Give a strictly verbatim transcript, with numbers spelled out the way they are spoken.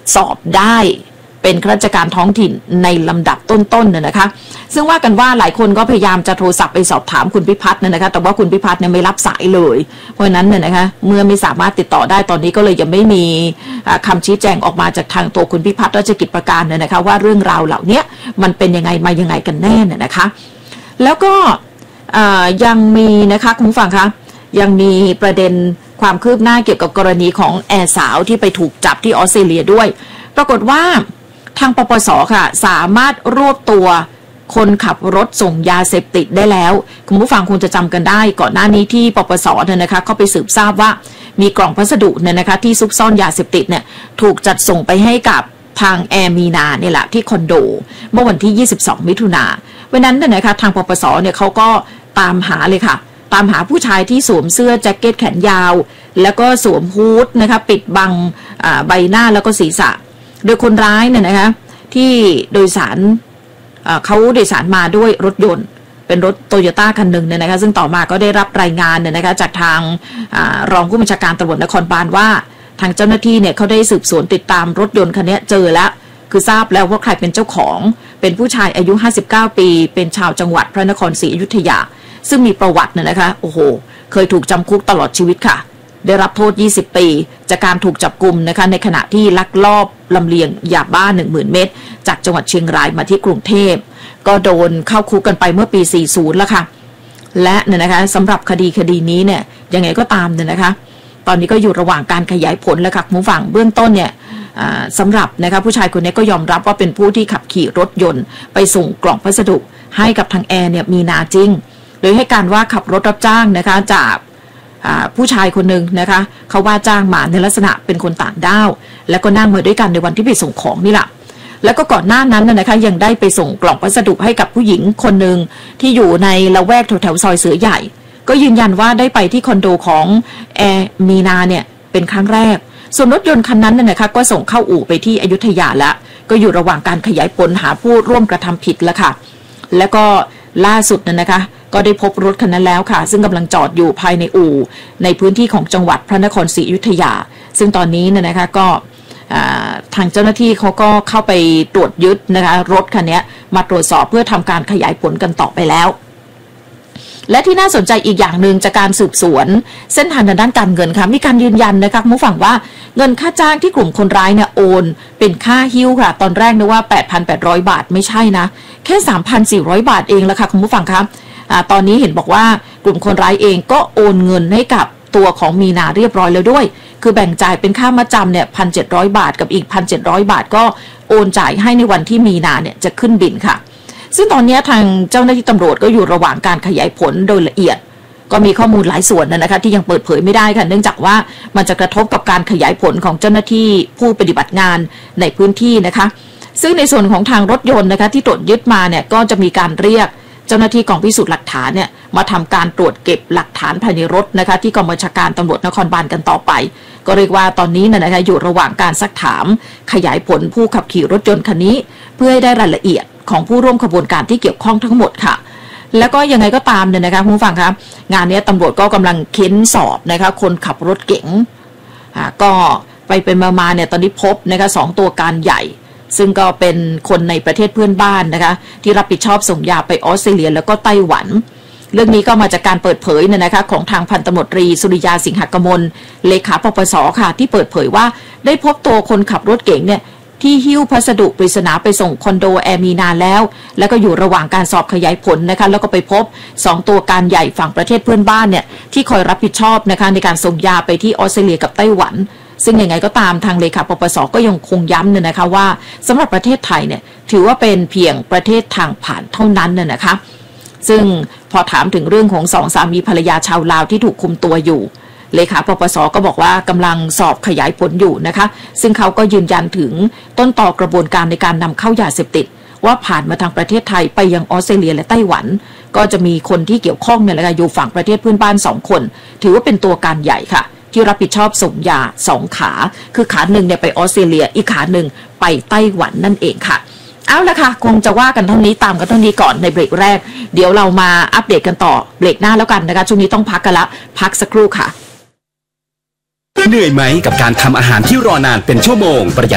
สอบได้เป็นข้าราชการท้องถิ่นในลำดับต้นๆเนี่ยนะคะซึ่งว่ากันว่าหลายคนก็พยายามจะโทรศัพท์ไปสอบถามคุณพิพัฒน์เนี่ยนะคะแต่ว่าคุณพิพัฒน์เนี่ยไม่รับสายเลยเพราะฉะนั้นเนี่ยนะคะเมื่อไม่สามารถติดต่อได้ตอนนี้ก็เลยยังไม่มีคำชี้แจงออกมาจากทางตัวคุณพิพัฒน์ราชกิจประการเนี่ยนะคะว่าเรื่องราวเหล่านี้มันเป็นยังไงมายังไงกันแน่เนี่ยนะคะแล้วก็ยังมีนะคะคุณผู้ฟังคะยังมีประเด็นความคืบหน้าเกี่ยวกับกรณีของแอร์สาวที่ไปถูกจับที่ออสเตรเลียด้วยปรากฏว่าทางปปส.ค่ะสามารถรวบตัวคนขับรถส่งยาเสพติดได้แล้วคุณผู้ฟังคงจะจำกันได้ก่อนหน้านี้ที่ปปส.เนี่ยนะคะเขาไปสืบทราบว่ามีกล่องพัสดุเนี่ยนะคะที่ซุกซ่อนยาเสพติดเนี่ยถูกจัดส่งไปให้กับทางแอร์มีนาเนี่ยแหละที่คอนโดเมื่อวันที่ยี่สิบสองมิถุนายนวันนั้นเนี่ยนะคะทางปปส.เนี่ยเขาก็ตามหาเลยค่ะตามหาผู้ชายที่สวมเสื้อแจ็คเก็ตแขนยาวแล้วก็สวมฮู้ดนะคะปิดบังใบหน้าแล้วก็ศีรษะโดยคนร้ายเนี่ยนะคะที่โดยสารเขาโดยสารมาด้วยรถยนต์เป็นรถโตโยต้าคันหนึ่งเนี่ยนะคะซึ่งต่อมาก็ได้รับรายงานเนี่ยนะคะจากทางรองผู้บัญชาการตำรวจนครบาลว่าทางเจ้าหน้าที่เนี่ยเขาได้สืบสวนติดตามรถยนต์คันนี้เจอแล้วคือทราบแล้วว่าใครเป็นเจ้าของเป็นผู้ชายอายุห้าสิบเก้าปีเป็นชาวจังหวัดพระนครศรีอยุธยาซึ่งมีประวัติเนี่ยนะคะโอ้โหเคยถูกจำคุกตลอดชีวิตค่ะได้รับโทษยี่สิบปีจากการถูกจับกุมนะคะในขณะที่ลักลอบลำเลียงยาบ้า หนึ่งหมื่น เม็ดจากจังหวัดเชียงรายมาที่กรุงเทพก็โดนเข้าคุกกันไปเมื่อปีสี่สิบแล้วค่ะและเนี่ยนะคะสำหรับคดีคดีนี้เนี่ยยังไงก็ตามเนี่ยนะคะตอนนี้ก็อยู่ระหว่างการขยายผลแล้วค่ะผู้ฟังเบื้องต้นเนี่ยสำหรับนะคะผู้ชายคนนี้ก็ยอมรับว่าเป็นผู้ที่ขับขี่รถยนต์ไปส่งกล่องพัสดุให้กับทางแอร์เนี่ยมีนาจริงโดยให้การว่าขับรถรับจ้างนะคะจากผู้ชายคนหนึ่งนะคะเขาว่าจ้างมาในลักษณะเป็นคนต่างด้าวแล้วก็นั่งมาด้วยกันในวันที่ไปส่งของนี่แหละแล้วก็ก่อนหน้านั้นนะคะยังได้ไปส่งกล่องพัสดุให้กับผู้หญิงคนหนึ่งที่อยู่ในละแวกแถวๆซอยเสือใหญ่ก็ยืนยันว่าได้ไปที่คอนโดของแอร์มีนาเนี่ยเป็นครั้งแรกส่วนรถยนต์คันนั้นนะคะก็ส่งเข้าอู่ไปที่อยุธยาแล้วก็อยู่ระหว่างการขยายผลหาผู้ร่วมกระทำผิดแล้วค่ะแล้วก็ล่าสุดนะคะก็ได้พบรถคันนั้นแล้วค่ะซึ่งกำลังจอดอยู่ภายในอู่ในพื้นที่ของจังหวัดพระนครศรีอยุธยาซึ่งตอนนี้เนี่ยนะคะก็ทางเจ้าหน้าที่เขาก็เข้าไปตรวจยึดนะคะรถคันนี้มาตรวจสอบเพื่อทำการขยายผลกันต่อไปแล้วและที่น่าสนใจอีกอย่างหนึ่งจากการสืบสวนเส้นทางด้านการเงินค่ะมีการยืนยันนะคะผู้ฟังว่าเงินค่าจ้างที่กลุ่มคนร้ายเนี่ยโอนเป็นค่าหิ้วค่ะตอนแรกนึกว่า แปดพันแปดร้อย บาทไม่ใช่นะแค่ สามพันสี่ร้อย บาทเองละค่ะคุณผู้ฟังครับตอนนี้เห็นบอกว่ากลุ่มคนร้ายเองก็โอนเงินให้กับตัวของมีนาเรียบร้อยแล้วด้วยคือแบ่งจ่ายเป็นค่ามัดจำเนี่ย หนึ่งพันเจ็ดร้อย บาทกับอีก หนึ่งพันเจ็ดร้อย บาทก็โอนจ่ายให้ในวันที่มีนาเนี่ยจะขึ้นบินค่ะซึ่งตอนนี้ทางเจ้าหน้าที่ตำรวจก็อยู่ระหว่างการขยายผลโดยละเอียดก็มีข้อมูลหลายส่วนนะคะที่ยังเปิดเผยไม่ได้ค่ะเนื่องจากว่ามันจะกระทบกับการขยายผลของเจ้าหน้าที่ผู้ปฏิบัติงานในพื้นที่นะคะซึ่งในส่วนของทางรถยนต์นะคะที่ตรวจยึดมาเนี่ยก็จะมีการเรียกเจ้าหน้าที่กองพิสูจน์หลักฐานเนี่ยมาทำการตรวจเก็บหลักฐานภายในรถนะคะที่กองบัญชาการตำรวจนครบาลกันต่อไปก็เรียกว่าตอนนี้นะคะอยู่ระหว่างการซักถามขยายผลผู้ขับขี่รถยนต์คันนี้เพื่อให้ได้รายละเอียดของผู้ร่วมขบวนการที่เกี่ยวข้องทั้งหมดค่ะแล้วก็ยังไงก็ตามเนี่ยนะคะคุณผู้ฟังครับงานนี้ตำรวจก็กำลังเค้นสอบนะคะคนขับรถเก๋งอ่าก็ไปเป็นมาๆเนี่ยตอนนี้พบนะคะสองตัวการใหญ่ซึ่งก็เป็นคนในประเทศเพื่อนบ้านนะคะที่รับผิดชอบส่งยาไปออสเตรเลียแล้วก็ไต้หวันเรื่องนี้ก็มาจากการเปิดเผยเนี่ยนะคะของทางพันตำรวจตรีสุริยาสิงหกมลเลขาปปส.ค่ะที่เปิดเผยว่าได้พบตัวคนขับรถเก๋งเนี่ยที่หิ้วพัสดุปริศนาไปส่งคอนโดแอร์มีนาแล้วแล้วก็อยู่ระหว่างการสอบขยายผลนะคะแล้วก็ไปพบสองตัวการใหญ่ฝั่งประเทศเพื่อนบ้านเนี่ยที่คอยรับผิดชอบนะคะในการส่งยาไปที่ออสเตรเลียกับไต้หวันซึ่งยังไงก็ตามทางเลขาปปส.ก็ยังคงย้ำเนี่ยนะคะว่าสำหรับประเทศไทยเนี่ยถือว่าเป็นเพียงประเทศทางผ่านเท่านั้นเนี่ยนะคะซึ่งพอถามถึงเรื่องของสองสามีภรรยาชาวลาวที่ถูกคุมตัวอยู่เลขาปปส.ก็บอกว่ากำลังสอบขยายผลอยู่นะคะซึ่งเขาก็ยืนยันถึงต้นตอกระบวนการในการนำเข้ายาเสพติดว่าผ่านมาทางประเทศไทยไปยังออสเตรเลียและไต้หวันก็จะมีคนที่เกี่ยวข้องเนี่ยแหละอยู่ฝั่งประเทศเพื่อนบ้านสองคนถือว่าเป็นตัวการใหญ่ค่ะที่รับผิดชอบส่งยาสองขาคือขาหนึ่งเนี่ยไปออสเตรเลียอีกขาหนึ่งไปไต้หวันนั่นเองค่ะเอาละค่ะคงจะว่ากันเท่านี้ตามกันเท่านี้ก่อนในเบรกแรกเดี๋ยวเรามาอัปเดตกันต่อเบรกหน้าแล้วกันนะคะช่วงนี้ต้องพักกันละพักสักครู่ค่ะเหนื่อยไหมกับการทำอาหารที่รอนานเป็นชั่วโมงประหยัด